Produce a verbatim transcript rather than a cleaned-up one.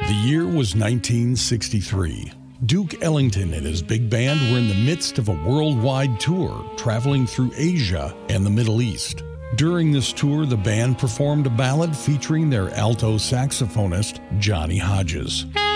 The year was nineteen sixty-three. Duke Ellington and his big band were in the midst of a worldwide tour, traveling through Asia and the Middle East. During this tour, the band performed a ballad featuring their alto saxophonist, Johnny Hodges.